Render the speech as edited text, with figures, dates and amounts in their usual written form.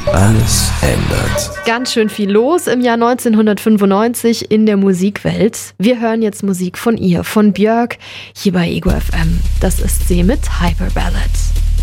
alles ändert. Ganz schön viel los im Jahr 1995 in der Musikwelt. Wir hören jetzt Musik von ihr, von Björk, hier bei Ego FM. Das ist sie mit Hyperballad.